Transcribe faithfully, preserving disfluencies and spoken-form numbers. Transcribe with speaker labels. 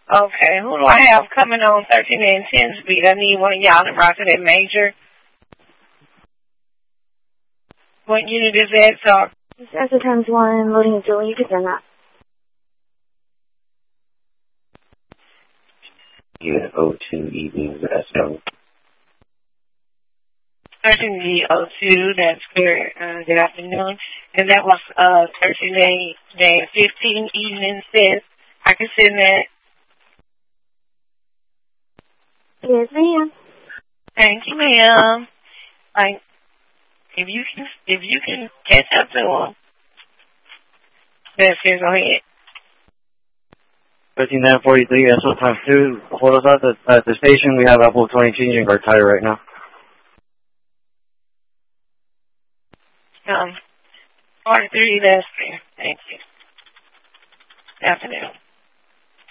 Speaker 1: Okay, who do I have coming on thirteen and ten speed? I need one of y'all to rock it at major. What unit is that, Talk?
Speaker 2: Delta times one, loading a Julie, you can send that.
Speaker 3: Unit O two, evening, S O.
Speaker 1: thirteen D O two, that's clear. Uh, good afternoon. And that was uh, thirteen day fifteen, evening, sis. I can send that.
Speaker 2: Yes, ma'am.
Speaker 1: Thank you, ma'am. Like, if you can, if you can catch up to them, that's it. Go ahead.
Speaker 4: thirteen nine forty-three, S O times two. Hold us at the, at the station. We have Apple twenty changing our tire right now.
Speaker 1: Um, forty-three, that's fair. Thank you. Afternoon.